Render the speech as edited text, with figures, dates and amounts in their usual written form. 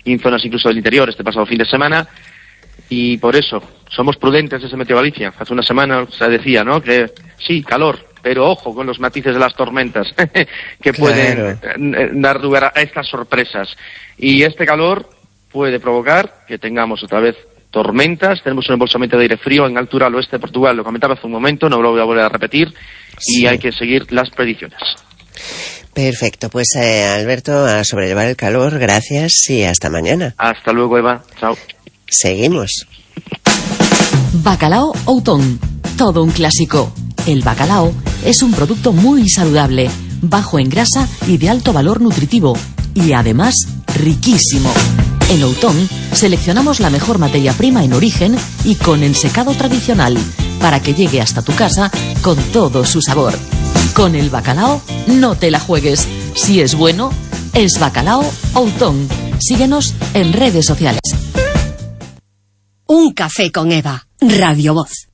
aquí en zonas incluso del interior este pasado fin de semana, y por eso somos prudentes desde Meteo Galicia. Hace una semana se decía, ¿no?, que sí, calor, pero ojo con los matices de las tormentas que pueden dar lugar a estas sorpresas. Y este calor puede provocar que tengamos otra vez tormentas. Tenemos un embolsamiento de aire frío en altura al oeste de Portugal, lo comentaba hace un momento, no lo voy a volver a repetir, y hay que seguir las predicciones. Perfecto, pues Alberto, a sobrellevar el calor, gracias y hasta mañana. Hasta luego, Eva, chao. Seguimos. Bacalao Outón, todo un clásico. El bacalao es un producto muy saludable, bajo en grasa y de alto valor nutritivo, y además riquísimo. En Outón seleccionamos la mejor materia prima en origen y con ensecado tradicional, para que llegue hasta tu casa con todo su sabor. Con el bacalao no te la juegues. Si es bueno, es Bacalao Outón. Síguenos en redes sociales. Un café con Eva, Radio Voz.